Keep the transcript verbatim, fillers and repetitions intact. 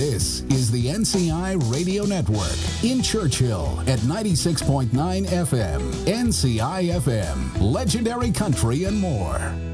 This is the N C I Radio Network in Churchill at ninety-six point nine F M, N C I F M, Legendary Country and more.